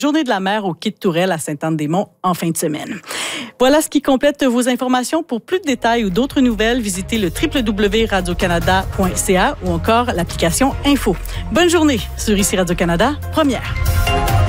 Journée de la mer au Quai de Tourelle à Sainte-Anne-des-Monts en fin de semaine. Voilà ce qui complète vos informations. Pour plus de détails ou d'autres nouvelles, visitez le www.radiocanada.ca ou encore l'application Info. Bonne journée sur ici Radio-Canada, première.